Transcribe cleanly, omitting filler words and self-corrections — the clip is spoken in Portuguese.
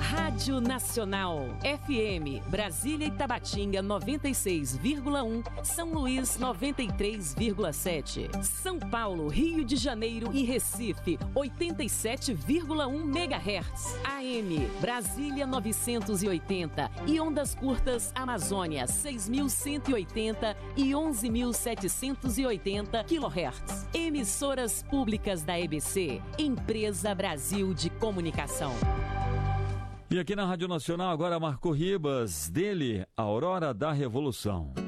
Rádio Nacional, FM, Brasília e Tabatinga 96,1, São Luís 93,7, São Paulo, Rio de Janeiro e Recife 87,1 MHz, AM, Brasília 980 e ondas curtas Amazônia 6.180 e 11.780 kHz. Emissoras públicas da EBC, Empresa Brasil de Comunicação. E aqui na Rádio Nacional, agora Marco Ribas, dele, A Aurora da Revolução.